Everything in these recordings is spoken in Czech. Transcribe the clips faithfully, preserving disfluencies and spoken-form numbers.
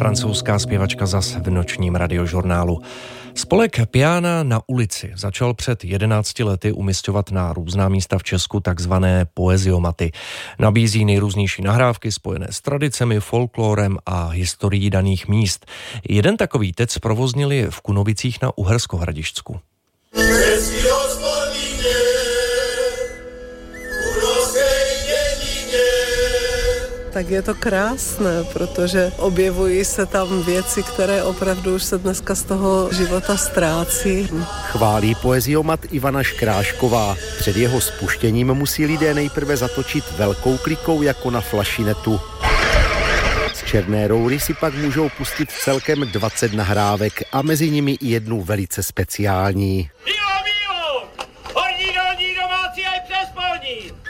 francouzská zpěvačka zas v nočním radiožurnálu. Spolek Piana na ulici začal před jedenácti lety umisťovat na různá místa v Česku takzvané poeziomaty. Nabízí nejrůznější nahrávky spojené s tradicemi, folklórem a historií daných míst. Jeden takový teď zprovoznili v Kunovicích na Uherskohradišťsku. Tak je to krásné, protože objevují se tam věci, které opravdu už se dneska z toho života ztrácí. Chválí poeziomat Ivana Škrášková. Před jeho spuštěním musí lidé nejprve zatočit velkou klikou jako na flašinetu. Z černé roury si pak můžou pustit celkem dvacet nahrávek a mezi nimi i jednu velice speciální. Mílo, mílo! Horní, dolní, domácí a i přespodní!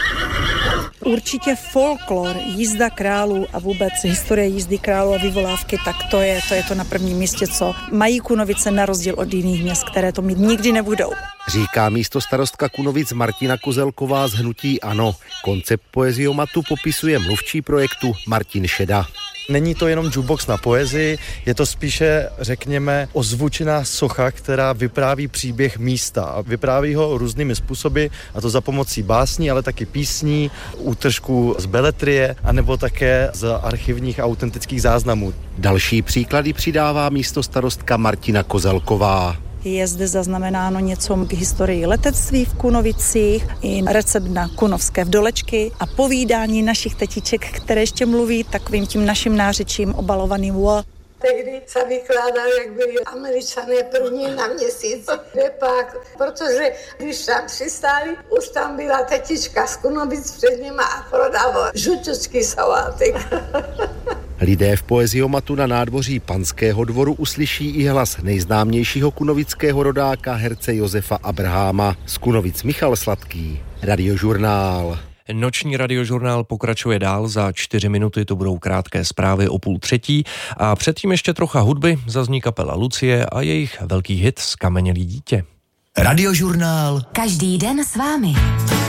Určitě folklor, jízda králů a vůbec historie jízdy králů a vyvolávky, tak to je, to je to na prvním místě, co mají Kunovice na rozdíl od jiných měst, které to mít nikdy nebudou. Říká místostarostka Kunovic Martina Kozelková z hnutí ANO. Koncept poeziomatu popisuje mluvčí projektu Martin Šeda. Není to jenom jukebox na poezii, je to spíše, řekněme, ozvučená socha, která vypráví příběh místa a vypráví ho různými způsoby, a to za pomocí básní, ale taky písní, útržků z beletrie, anebo také z archivních autentických záznamů. Další příklady přidává místostarostka Martina Kozelková. Je zde zaznamenáno něco k historii letectví v Kunovicích, i recept na kunovské vdolečky a povídání našich tetiček, které ještě mluví takovým tím naším nářečím obalovaným wo. Tehdy se vykládal, jak byli Američané první na měsíci. Pak, protože když tam přistáli, už tam byla tetička z Kunovic před nima a prodával žuťočky salátek. Lidé v poeziomatu na nádvoří Panského dvoru uslyší i hlas nejznámějšího kunovického rodáka herce Josefa Abraháma. Z Kunovic Michal Sladký, Radiožurnál. Noční radiožurnál pokračuje dál, za čtyři minuty to budou krátké zprávy o půl třetí a předtím ještě trocha hudby, zazní kapela Lucie a jejich velký hit Skamenělý dítě. Radiožurnál. Každý den s vámi.